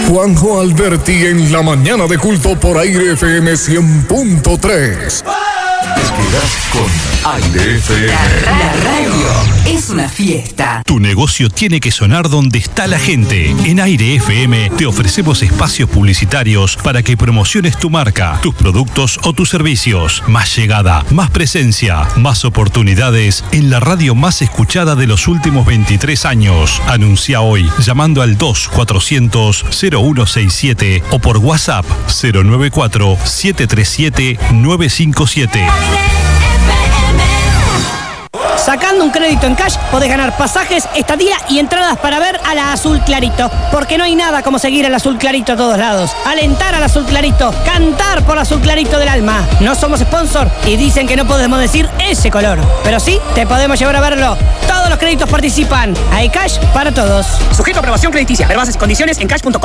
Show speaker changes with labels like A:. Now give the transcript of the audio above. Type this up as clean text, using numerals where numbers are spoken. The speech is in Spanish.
A: Juanjo Alberti en la mañana de culto por Aire FM 100.3.
B: Quedas con Aire FM.
C: La radio es una fiesta.
D: Tu negocio tiene que sonar donde está la gente. En Aire FM te ofrecemos espacios publicitarios para que promociones tu marca, tus productos o tus servicios. Más llegada, más presencia, más oportunidades en la radio más escuchada de los últimos 23 años. Anuncia hoy llamando al 2400-0167 o por WhatsApp 094-737-957.
E: Sacando un crédito en cash podés ganar pasajes, estadía y entradas para ver a la Azul Clarito. Porque no hay nada como seguir al Azul Clarito a todos lados. Alentar al Azul Clarito, cantar por Azul Clarito del alma. No somos sponsor y dicen que no podemos decir ese color. Pero sí, te podemos llevar a verlo. Todos los créditos participan. Hay cash para todos.
F: Sujeto a aprobación crediticia. Ver bases y condiciones en cash.com.